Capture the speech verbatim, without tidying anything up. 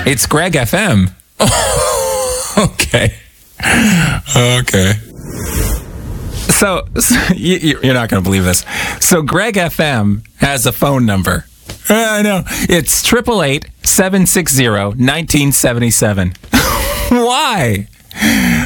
It's Greg F M. Okay. Okay. So, so you, you're not going to believe this. So Greg F M has a phone number. I know. It's eight eight eight, seven six zero, one nine seven seven. Why?